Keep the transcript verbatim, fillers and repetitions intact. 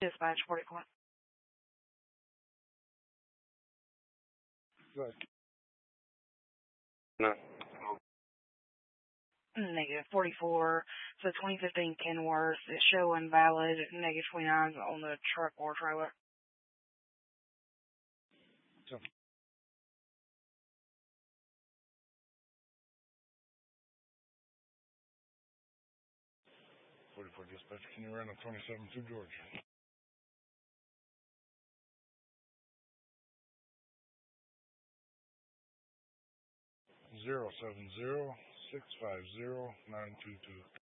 Dispatch forty-four. Good. No. Negative forty-four. So twenty fifteen Kenworth. It's showing valid. Negative twenty-nine on the truck or trailer. So, forty-four dispatch, can you run a twenty-seven to Georgia? Zero seven zero six five zero nine two two.